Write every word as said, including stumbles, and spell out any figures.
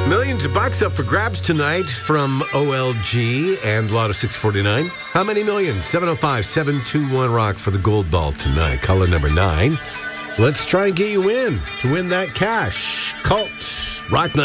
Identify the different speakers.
Speaker 1: Millions of bucks up for grabs tonight from O L G and Lotto six forty-nine. How many millions? seven oh five, seven two one, rock for the gold ball tonight. Color number nine. Let's try and get you in to win that cash. Cult Rock Night.